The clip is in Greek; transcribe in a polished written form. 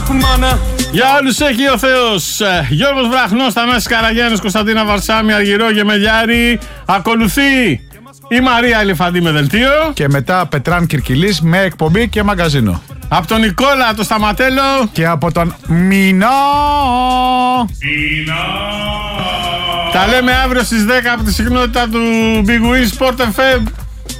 Για όλους έχει ο Θεός. Γιώργος Βραχνός, Θανάσης Καραγιάννης, Κωνσταντίνα Βαρσάμι, Αργυρό Γεμελιάρη. Ακολουθεί η Μαρία Ελεφαντή με δελτίο. Και μετά Πετράν Κυρκυλής με εκπομπή και μαγκαζίνο. Από τον Νικόλα το Σταματέλο. Και από τον Μινό. Τα λέμε αύριο στις 10 από τη συχνότητα του Big Win Sport FM.